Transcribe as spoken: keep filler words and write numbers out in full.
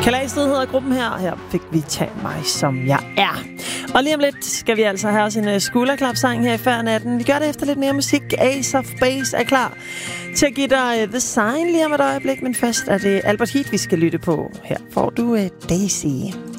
Kalasted hedder gruppen her, og her fik vi Tag mig som jeg er. Og lige om lidt skal vi altså have os en skulderklapsang her i før natten. Vi gør det efter lidt mere musik. Ace of Base er klar til at give dig The Sign lige om et øjeblik, men først er det Albert Heat, vi skal lytte på. Her får du uh, Daisy.